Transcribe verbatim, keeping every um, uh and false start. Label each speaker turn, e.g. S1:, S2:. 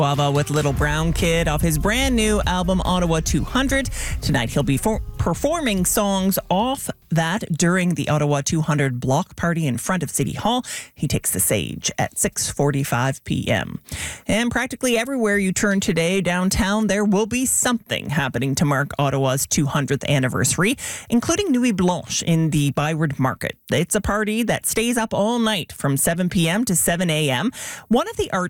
S1: Guava with Little Brown Kid off his brand new album Ottawa two hundred. Tonight he'll be for- performing songs off that during the Ottawa two hundred block party in front of City Hall. He takes the stage at six forty-five p.m. And practically everywhere you turn today downtown, there will be something happening to mark Ottawa's two hundredth anniversary, including Nuit Blanche in the Byward Market. It's a party that stays up all night from seven p.m. to seven a.m. One of the art